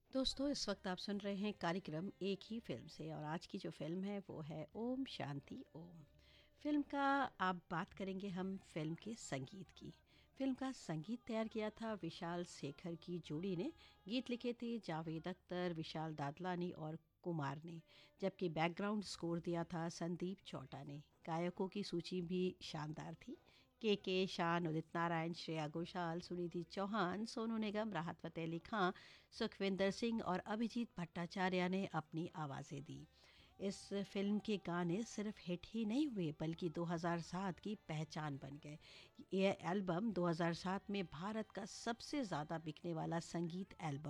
दोस्तों, इस वक्त आप सुन रहे हैं कार्यक्रम एक ही फिल्म से और आज की जो फिल्म है वो है ओम शांति ओम। फिल्म का आप बात करेंगे हम फिल्म के संगीत की। फिल्म का संगीत तैयार किया था विशाल शेखर की जोड़ी ने। गीत लिखे थे जावेद अख्तर, विशाल दादलानी और कुमार ने, जबकि बैकग्राउंड स्कोर दिया था संदीप चौटा ने। गायकों की सूची भी शानदार थी। के शान, उदित नारायण, श्रेया घोषाल, सुनिधि चौहान, सोनू निगम, राहत फ़तेह अली खां, सुखविंदर सिंह और अभिजीत भट्टाचार्य ने अपनी आवाज़ें दी। इस फिल्म के गाने सिर्फ हिट ही नहीं हुए बल्कि 2007 की पहचान बन गए। यह एल्बम 2007 में भारत का सबसे ज़्यादा बिकने वाला संगीत एल्बम